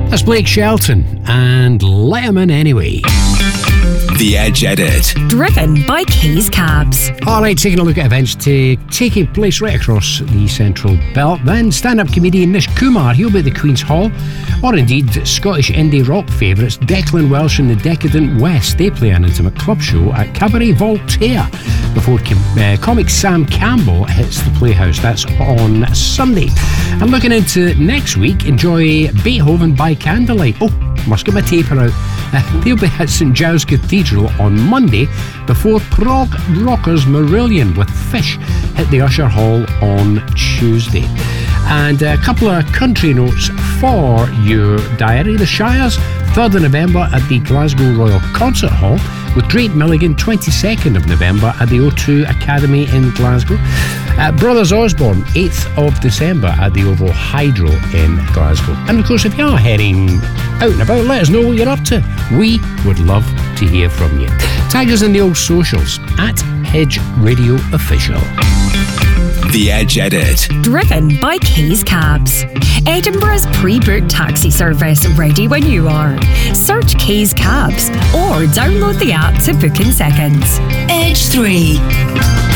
That's Blake Shelton and Let 'Em In Anyway. The Edge Edit. Driven by Keys Cabs. Alright, taking a look at events taking place right across the Central Belt. Then stand-up comedian Nish Kumar, he'll be at the Queen's Hall. Or indeed, Scottish indie rock favourites Declan Welsh and the Decadent West. They play an intimate club show at Cabaret Voltaire before comic Sam Campbell hits the Playhouse. That's on Sunday. And looking into next week, enjoy Beethoven by Candlelight. Oh, must get my taper out. They'll be at St Giles Cathedral on Monday before Prog Rockers Marillion with Fish hit the Usher Hall on Tuesday. And a couple of country notes for your diary. The Shires, 3rd of November at the Glasgow Royal Concert Hall with Drake Milligan, 22nd of November at the O2 Academy in Glasgow. Brothers Osborne, 8th of December at the OVO Hydro in Glasgow. And of course, if you are heading out and about, let us know what you're up to. We would love to hear from you. Tag us in the old socials at Edge Radio Official. The Edge Edit. Driven by Keys Cabs. Edinburgh's pre-booked taxi service, ready when you are. Search Keys Cabs or download the app to book in seconds. Edge 3.